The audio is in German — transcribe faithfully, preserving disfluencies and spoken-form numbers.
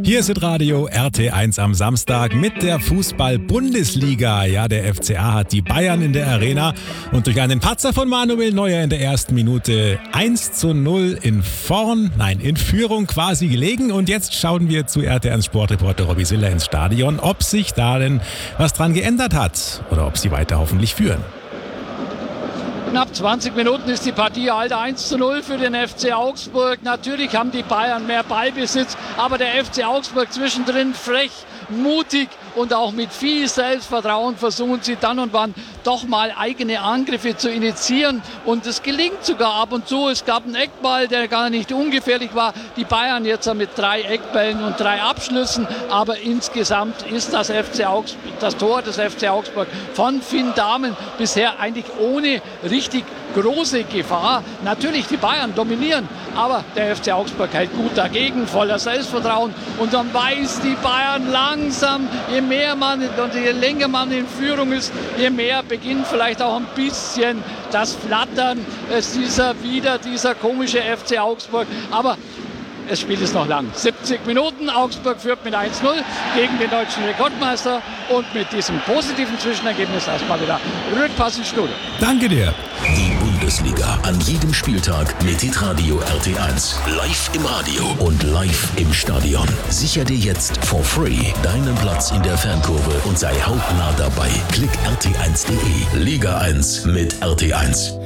Hier ist Radio R T eins am Samstag mit der Fußball-Bundesliga. Ja, der F C A hat die Bayern in der Arena und durch einen Patzer von Manuel Neuer in der ersten Minute eins zu null in Vorn, nein, in Führung quasi gelegen. Und jetzt schauen wir zu R T eins Sportreporter Robby Siller ins Stadion, ob sich da denn was dran geändert hat oder ob sie weiter hoffentlich führen. Knapp zwanzig Minuten ist die Partie halt eins zu null für den F C Augsburg. Natürlich haben die Bayern mehr Ballbesitz, aber der F C Augsburg zwischendrin frech, mutig und auch mit viel Selbstvertrauen versuchen sie dann und wann doch mal eigene Angriffe zu initiieren. Und es gelingt sogar ab und zu. Es gab einen Eckball, der gar nicht ungefährlich war. Die Bayern jetzt mit drei Eckbällen und drei Abschlüssen. Aber insgesamt ist das, F C Augsburg, das Tor des F C Augsburg von Finn Dahmen bisher eigentlich ohne richtig große Gefahr. Natürlich, die Bayern dominieren, aber der F C Augsburg hält gut dagegen, voller Selbstvertrauen. Und dann weiß die Bayern langsam, je mehr man und je länger man in Führung ist, je mehr beginnt vielleicht auch ein bisschen das Flattern. Es ist dieser wieder dieser komische F C Augsburg. Aber das Spiel ist noch lang. siebzig Minuten, Augsburg führt mit eins null gegen den deutschen Rekordmeister. Und mit diesem positiven Zwischenergebnis erstmal wieder Rückpass ins Studio. Danke dir. Die Bundesliga an jedem Spieltag mit Hitradio R T eins. Live im Radio und live im Stadion. Sicher dir jetzt for free deinen Platz in der Fankurve und sei hautnah dabei. Klick R T eins punkt de. Liga eins mit R T eins.